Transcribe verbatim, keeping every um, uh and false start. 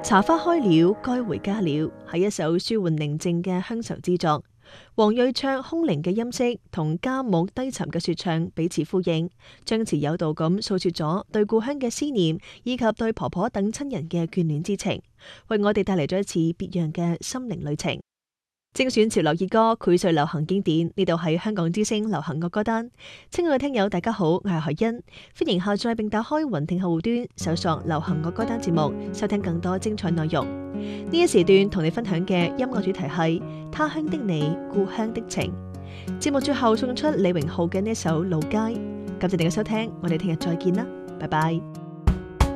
茶花開了，該回家了，係一首舒緩寧靜嘅鄉愁之作。黃銳卓空靈嘅音色同家木低沉嘅說唱彼此呼應，張弛有道咁訴說咗對故鄉嘅思念，以及對婆婆等親人嘅眷戀之情，為我哋帶嚟咗一次別樣嘅心靈旅程。精選潮流熱歌，薈萃流行經典，呢度係香港之聲流行樂歌單。親愛嘅聽友，大家好，我係海欣，歡迎下載並打開雲聽客戶端，搜索流行樂歌單節目，收聽更多精彩內容。呢一時段同你分享嘅音樂主題係他鄉的你，故鄉的情。節目最後送出李榮浩嘅呢首《老街》，感謝你嘅收聽，我哋聽日再見啦，拜拜。